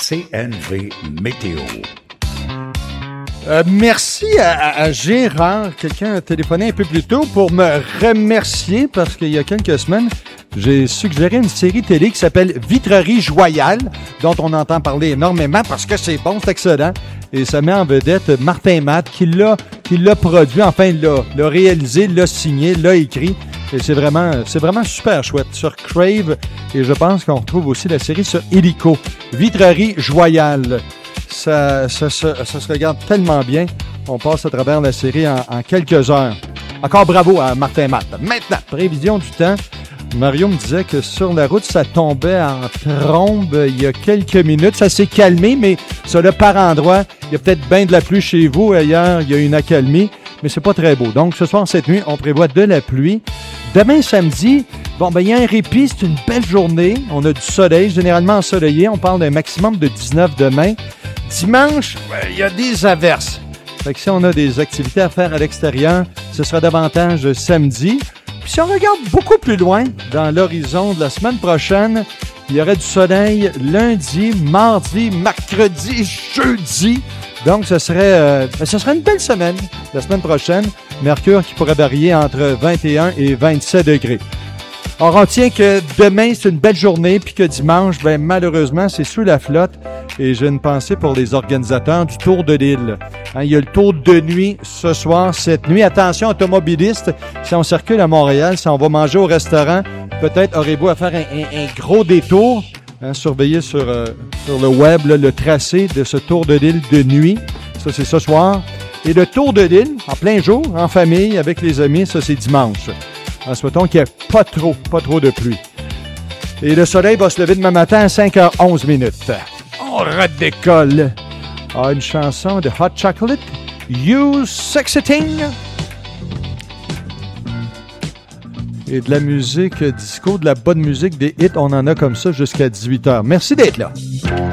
CNV Météo. Merci à Gérard, quelqu'un a téléphoné un peu plus tôt pour me remercier parce qu'il y a quelques semaines, j'ai suggéré une série télé qui s'appelle Vitrerie Joyale, dont on entend parler énormément parce que c'est bon, c'est excellent. Et ça met en vedette Martin Matt qui l'a produit, enfin l'a réalisé, l'a signé, l'a écrit. Et c'est vraiment super chouette sur Crave. Et je pense qu'on retrouve aussi la série sur Illico. Vitrerie Joyale. Ça se regarde tellement bien. On passe à travers la série en quelques heures. Encore bravo à Martin Matt. Maintenant, prévision du temps. Mario me disait que sur la route, ça tombait en trombe il y a quelques minutes. Ça s'est calmé, mais ça là, par endroit, il y a peut-être bien de la pluie chez vous. Ailleurs, il y a une accalmie, mais c'est pas très beau. Donc, ce soir, cette nuit, on prévoit de la pluie. Demain, samedi, il y a un répit. C'est une belle journée. On a du soleil, généralement ensoleillé. On parle d'un maximum de 19 demain. Dimanche, il y a des averses. Fait que si on a des activités à faire à l'extérieur, ce sera davantage samedi. Puis si on regarde beaucoup plus loin, dans l'horizon de la semaine prochaine, il y aurait du soleil lundi, mardi, mercredi, jeudi. Donc, ce serait une belle semaine, la semaine prochaine. Mercure qui pourrait varier entre 21 et 27 degrés. On retient que demain, c'est une belle journée, puis que dimanche, malheureusement, c'est sous la flotte. Et j'ai une pensée pour les organisateurs du Tour de l'île. Il y a le tour de nuit ce soir, cette nuit. Attention, automobilistes, si on circule à Montréal, si on va manger au restaurant, peut-être aurez-vous à faire un gros détour. Surveillez sur le web le tracé de ce Tour de l'île de nuit. Ça, c'est ce soir. Et le Tour de l'île, en plein jour, en famille, avec les amis, ça, c'est dimanche. Souhaitons qu'il n'y ait pas trop de pluie. Et le soleil va se lever demain matin à 5h11 minutes. On redécolle. Une chanson de Hot Chocolate, You Sexy Thing. Et de la musique disco, de la bonne musique, des hits, on en a comme ça jusqu'à 18h. Merci d'être là.